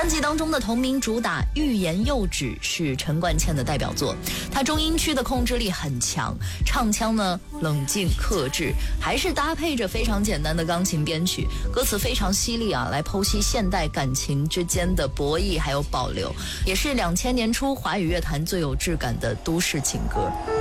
辑当中的同名主打《欲言又止》是陈冠茜的代表作，她中音区的控制力很强，唱腔呢冷静克制，还是搭配着非常简单的钢琴编曲，歌词非常犀利来剖析现代感情之间的博弈还有保留，也是2000年初华语乐坛最有质感的都市情歌。